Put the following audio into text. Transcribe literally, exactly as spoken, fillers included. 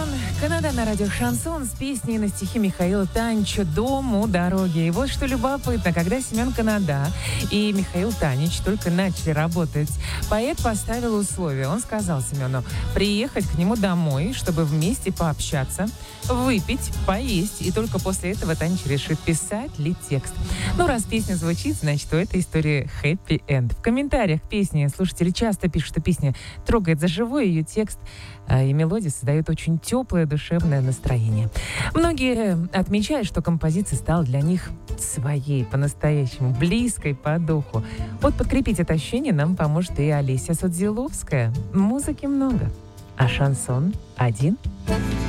Семен Канада на радио «Шансон» с песней на стихи Михаила Танича «Дом у дороги». И вот что любопытно, когда Семен Канада и Михаил Танич только начали работать, поэт поставил условия. Он сказал Семену приехать к нему домой, чтобы вместе пообщаться, выпить, поесть, и только после этого Танич решит, писать ли текст. Ну, раз песня звучит, значит, у этой истории хэппи-энд. В комментариях песни слушатели часто пишут, что песня трогает за живое, ее текст а, и мелодия создают очень теплое душевное настроение. Многие отмечают, что композиция стала для них своей, по-настоящему близкой по духу. Вот подкрепить это ощущение нам поможет и Олеся Судзиловская. Музыки много, а шансон один.